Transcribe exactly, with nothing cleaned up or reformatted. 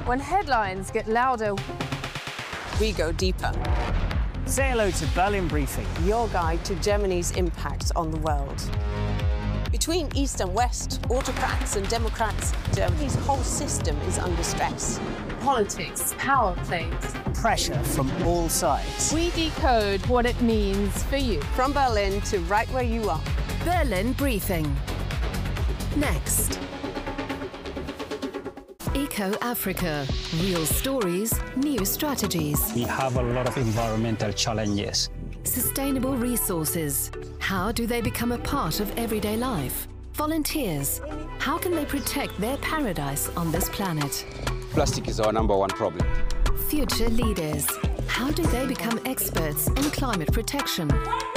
When headlines get louder, we go deeper. Say hello to Berlin Briefing, your guide to Germany's impact on the world. Between East and West, autocrats and democrats, Germany's whole system is under stress. Politics, power plays, pressure from all sides. We decode what it means for you. From Berlin to right where you are. Berlin Briefing. Next. Eco Africa. Real stories, new strategies. We have a lot of environmental challenges. Sustainable resources. How do they become a part of everyday life? Volunteers. How can they protect their paradise on this planet? Plastic is our number one problem. Future leaders. How do they become experts in climate protection?